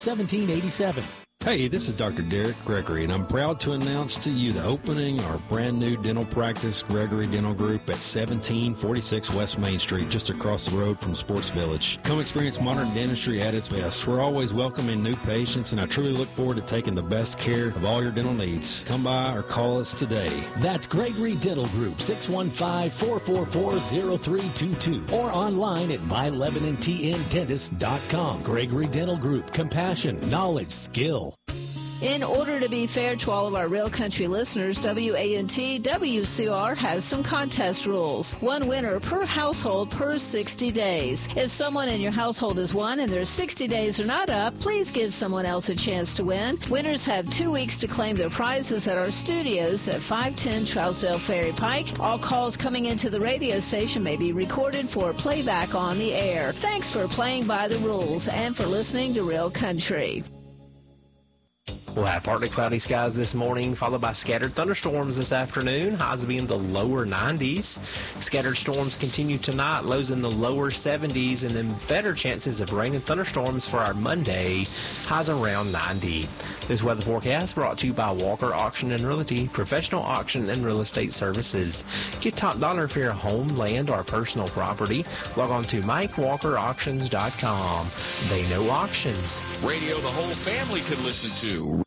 1787. Hey, this is Dr. Derek Gregory, and I'm proud to announce to you the opening of our brand new dental practice, Gregory Dental Group, at 1746 West Main Street, just across the road from Sports Village. Come experience modern dentistry at its best. We're always welcoming new patients, and I truly look forward to taking the best care of all your dental needs. Come by or call us today. That's Gregory Dental Group, 615-444-0322, or online at mylebanonTNDentist.com. Gregory Dental Group, compassion, knowledge, skill. In order to be fair to all of our Real Country listeners, WANT WCR has some contest rules. One winner per household per 60 days. If someone in your household has won and their 60 days are not up, please give someone else a chance to win. Winners have 2 weeks to claim their prizes at our studios at 510 Trousdale Ferry Pike. All calls coming into the radio station may be recorded for playback on the air. Thanks for playing by the rules and for listening to Real Country. We'll have partly cloudy skies this morning, followed by scattered thunderstorms this afternoon. Highs will be in the lower 90s. Scattered storms continue tonight, lows in the lower 70s, and then better chances of rain and thunderstorms for our Monday, highs around 90. This weather forecast brought to you by Walker Auction and Realty, professional auction and real estate services. Get top dollar for your home, land, or personal property. Log on to MikeWalkerAuctions.com. They know auctions. Radio the whole family could listen to.